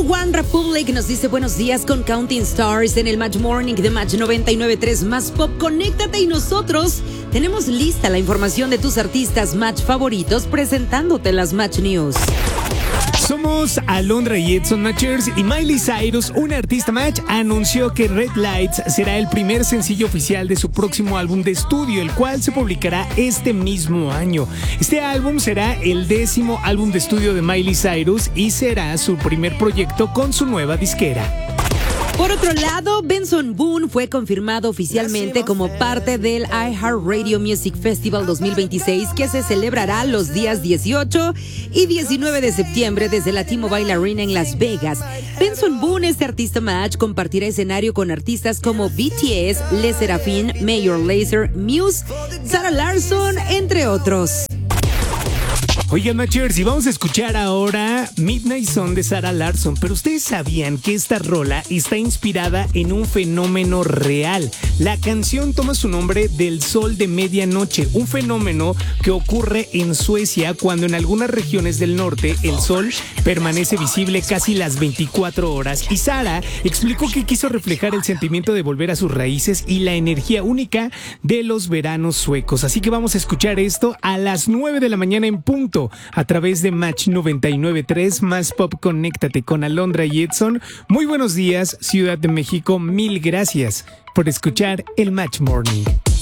One Republic nos dice buenos días con Counting Stars en el Match Morning de Match 99.3 Más Pop. Conéctate y nosotros tenemos lista la información de tus artistas Match favoritos presentándote las Match News. Somos Alondra y Edson Matchers y Miley Cyrus, una artista Match, anunció que Red Lights será el primer sencillo oficial de su próximo álbum de estudio, el cual se publicará este mismo año. Este álbum será el 10º álbum de estudio de Miley Cyrus y será su primer proyecto con su nueva disquera. Por otro lado, Benson Boone fue confirmado oficialmente como parte del iHeartRadio Music Festival 2026 que se celebrará los días 18 y 19 de septiembre desde la T-Mobile Arena en Las Vegas. Benson Boone, este artista Match, compartirá escenario con artistas como BTS, Le Sserafim, Major Lazer, Muse, Sarah Larsson, entre otros. Oigan, Matchers, y vamos a escuchar ahora Midnight Sun de Sarah Larsson, pero ustedes sabían que esta rola está inspirada en un fenómeno real. La canción toma su nombre del sol de medianoche, un fenómeno que ocurre en Suecia cuando en algunas regiones del norte el sol permanece visible casi las 24 horas. Y Sarah explicó que quiso reflejar el sentimiento de volver a sus raíces y la energía única de los veranos suecos. Así que vamos a escuchar esto a las 9 de la mañana en punto. A través de Match 99.3 Más Pop. Conéctate con Alondra y Edson. Muy buenos días, Ciudad de México. Mil gracias por escuchar el Match Morning.